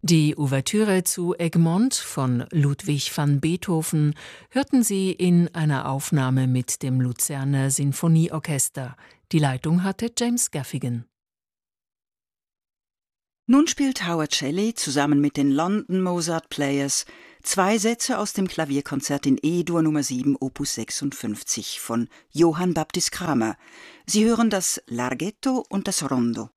Die Ouvertüre zu Egmont von Ludwig van Beethoven hörten Sie in einer Aufnahme mit dem Luzerner Sinfonieorchester. Die Leitung hatte James Gaffigan. Nun spielt Howard Shelley zusammen mit den London Mozart Players 2 Sätze aus dem Klavierkonzert in E-Dur Nummer 7 Opus 56 von Johann Baptist Cramer. Sie hören das Larghetto und das Rondo.